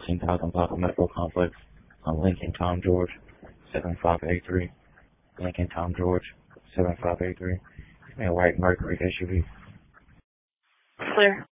14,000 block of Medical Complex on Lincoln, Tom George, 7583. Lincoln, Tom George, 7583. And white Mercury SUV. Clear.